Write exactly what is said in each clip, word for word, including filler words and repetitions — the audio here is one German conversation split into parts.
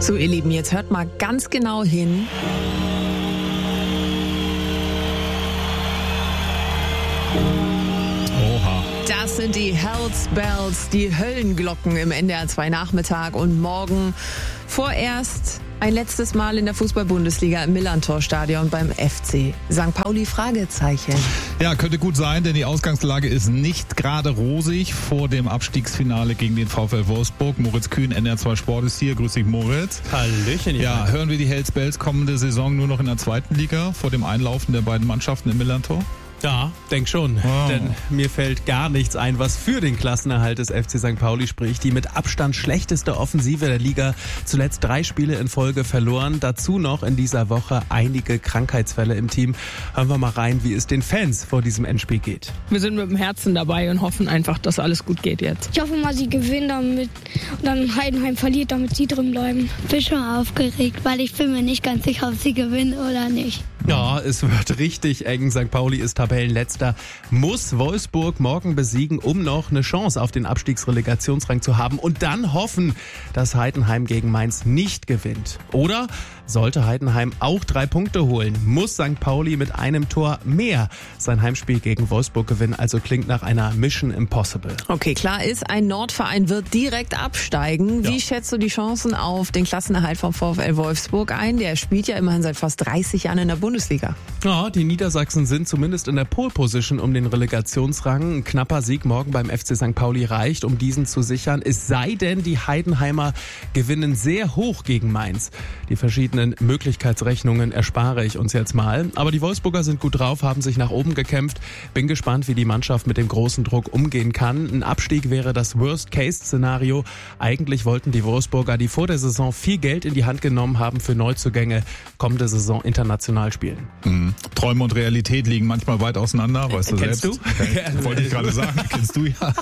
So, ihr Lieben, jetzt hört mal ganz genau hin. Oha. Das sind die Hells Bells, die Höllenglocken im N D R zwei Nachmittag und morgen vorerst ein letztes Mal in der Fußball-Bundesliga im Millerntor-Stadion beim F C Sankt Pauli, Fragezeichen. Ja, könnte gut sein, denn die Ausgangslage ist nicht gerade rosig vor dem Abstiegsfinale gegen den VfL Wolfsburg. Moritz Kühn, N D R zwei Sport ist hier. Grüß dich, Moritz. Hallöchen. Ja, hören wir die Hells Bells kommende Saison nur noch in der zweiten Liga vor dem Einlaufen der beiden Mannschaften im Millerntor? Ja, denk schon. Wow. Denn mir fällt gar nichts ein, was für den Klassenerhalt des F C Sankt Pauli spricht. Die mit Abstand schlechteste Offensive der Liga. Zuletzt drei Spiele in Folge verloren. Dazu noch in dieser Woche einige Krankheitsfälle im Team. Hören wir mal rein, wie es den Fans vor diesem Endspiel geht. Wir sind mit dem Herzen dabei und hoffen einfach, dass alles gut geht jetzt. Ich hoffe mal, sie gewinnen damit und dann Heidenheim verliert, damit sie drin bleiben. Ich bin schon aufgeregt, weil ich bin mir nicht ganz sicher, ob sie gewinnen oder nicht. Ja, es wird richtig eng. Sankt Pauli ist Tabellenletzter, muss Wolfsburg morgen besiegen, um noch eine Chance auf den Abstiegsrelegationsrang zu haben und dann hoffen, dass Heidenheim gegen Mainz nicht gewinnt. Oder sollte Heidenheim auch drei Punkte holen, muss Sankt Pauli mit einem Tor mehr sein Heimspiel gegen Wolfsburg gewinnen. Also klingt nach einer Mission Impossible. Okay, klar ist, ein Nordverein wird direkt absteigen. Wie Ja. schätzt du die Chancen auf den Klassenerhalt vom VfL Wolfsburg ein? Der spielt ja immerhin seit fast dreißig Jahren in der Bundesliga. Ja, die Niedersachsen sind zumindest in der Pole Position um den Relegationsrang. Ein knapper Sieg morgen beim F C Sankt Pauli reicht, um diesen zu sichern. Es sei denn, die Heidenheimer gewinnen sehr hoch gegen Mainz. Die verschiedenen Möglichkeitsrechnungen erspare ich uns jetzt mal. Aber die Wolfsburger sind gut drauf, haben sich nach oben gekämpft. Bin gespannt, wie die Mannschaft mit dem großen Druck umgehen kann. Ein Abstieg wäre das Worst-Case-Szenario. Eigentlich wollten die Wolfsburger, die vor der Saison viel Geld in die Hand genommen haben für Neuzugänge, kommende Saison international spielen. Mhm. Träume und Realität liegen manchmal weit auseinander, weißt du Kennst selbst. du? Okay, wollte ich gerade sagen. Kennst du ja.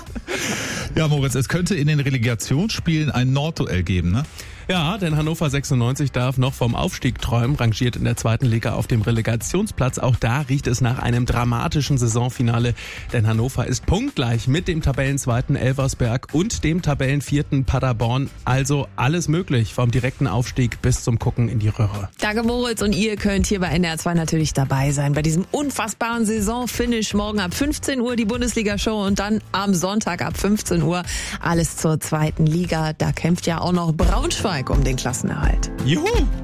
Ja, Moritz, es könnte in den Relegationsspielen ein Nordduell geben, ne? Ja, denn Hannover sechsundneunzig darf noch vom Aufstieg träumen, rangiert in der zweiten Liga auf dem Relegationsplatz. Auch da riecht es nach einem dramatischen Saisonfinale, denn Hannover ist punktgleich mit dem Tabellenzweiten Elversberg und dem Tabellenvierten Paderborn. Also alles möglich, vom direkten Aufstieg bis zum Gucken in die Röhre. Danke, Moritz, und ihr könnt hier bei N D R zwei natürlich dabei sein bei diesem unfassbaren Saisonfinish. Morgen ab fünfzehn Uhr die Bundesliga-Show und dann am Sonntag ab fünfzehn Uhr alles zur zweiten Liga. Da kämpft ja auch noch Braunschweig um den Klassenerhalt. Juhu!